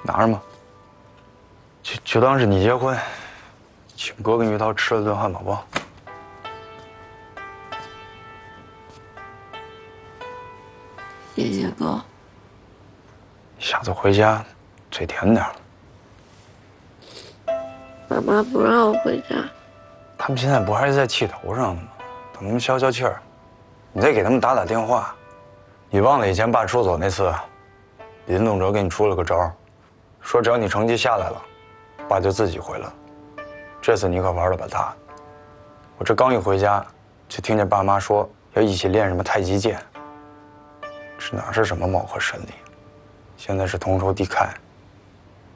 拿着嘛，就当是你结婚，请哥跟于涛吃了顿汉堡包。 谢谢哥。 下次回家嘴甜点。 爸妈不让我回家。 他们现在不还是在气头上呢吗？等他们消消气儿，你再给他们打电话。你忘了以前爸出走那次，林栋哲给你出了个招，说只要你成绩下来了，爸就自己回来。这次你可玩了把大的。我这刚一回家，就听见爸妈说要一起练什么太极剑。这哪是什么貌合神离？现在是同仇敌忾。